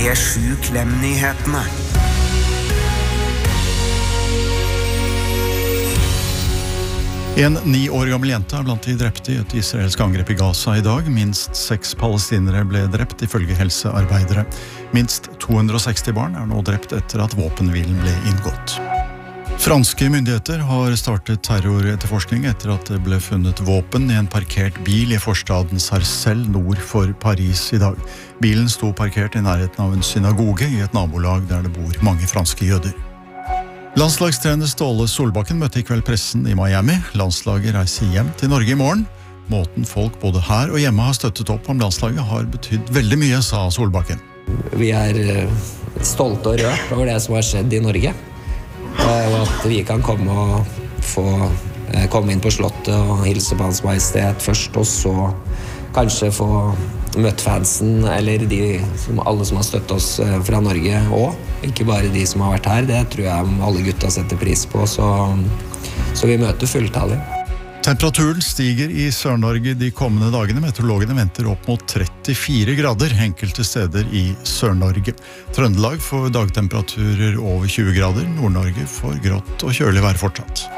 P7 Klem-nyhetene. En 9 år gammel jente blant de drepte i et israelsk angrep i Gaza i dag. Minst 6 palestinere ble drept ifølge helsearbeidere. Minst 260 barn nå drept etter at våpenhvilen ble inngått. Franske myndigheter har startet terroretterforskning etter at det ble funnet våpen i en parkert bil i forstaden Sarcelles nord for Paris i dag. Bilen sto parkert i nærheten av en synagoge i et nabolag der det bor mange franske jøder. Landslagstrener Ståle Solbakken møtte i kveld pressen i Miami. Landslaget reiser hjem til Norge i morgen. Måten folk både her og hjemme har støttet opp om landslaget har betydd veldig mye, sa Solbakken. Vi stolte og rørt over det som har skjedd i Norge. Og at vi kan komme inn på slottet og hilse på Hans Majestet først, og så kanskje få møtt fansen, eller alle som har støttet oss fra Norge også. Ikke bare de som har vært her, det tror jeg alle gutta setter pris på, så vi møter fulltallig. Temperaturen stiger i Sør-Norge de kommende dagene. Meteorologene venter opp mot 34 grader enkelte steder i Sør-Norge. Trøndelag får dagtemperaturer over 20 grader, Nord-Norge får grått og kjølig vær fortsatt.